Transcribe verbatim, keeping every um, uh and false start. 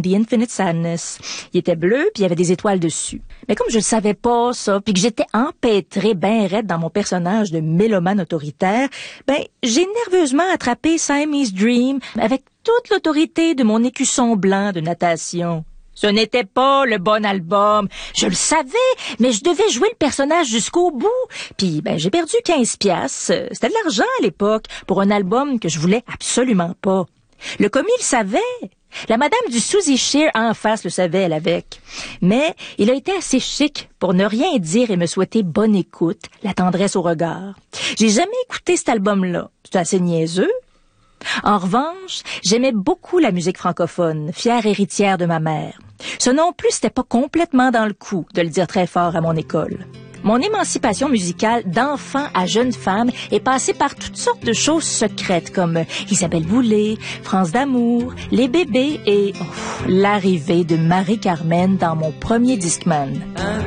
The Infinite Sadness. Il était bleu, puis il y avait des étoiles dessus. Mais comme je le savais pas, ça, puis que j'étais empêtrée ben raide dans mon personnage de mélomane autoritaire, ben, j'ai nerveusement attrapé Siamese Dream avec toute l'autorité de mon écusson blanc de natation. Ce n'était pas le bon album. Je le savais, mais je devais jouer le personnage jusqu'au bout. Puis, ben, j'ai perdu quinze piastres. C'était de l'argent à l'époque pour un album que je voulais absolument pas. Le commis le savait. La madame du Suzy Shear en face le savait, elle avec. Mais il a été assez chic pour ne rien dire et me souhaiter bonne écoute, la tendresse au regard. J'ai jamais écouté cet album-là. C'était assez niaiseux. En revanche, j'aimais beaucoup la musique francophone, fière héritière de ma mère. Ce non plus, c'était pas complètement dans le coup de le dire très fort à mon école. Mon émancipation musicale d'enfant à jeune femme est passée par toutes sortes de choses secrètes comme Isabelle Boulay, France d'amour, Les bébés et oh, l'arrivée de Marie-Carmen dans mon premier Discman.